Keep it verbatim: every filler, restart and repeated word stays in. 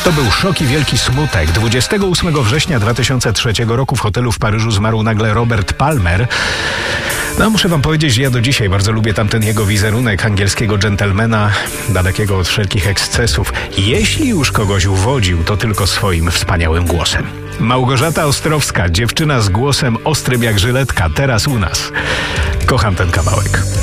To był szok i wielki smutek. dwudziestego ósmego września dwa tysiące trzeciego roku w hotelu w Paryżu zmarł nagle Robert Palmer. No, muszę wam powiedzieć, że ja do dzisiaj bardzo lubię tamten jego wizerunek angielskiego dżentelmena, dalekiego od wszelkich ekscesów. Jeśli już kogoś uwodził, to tylko swoim wspaniałym głosem. Małgorzata Ostrowska, dziewczyna z głosem ostrym jak żyletka, teraz u nas. Kocham ten kawałek.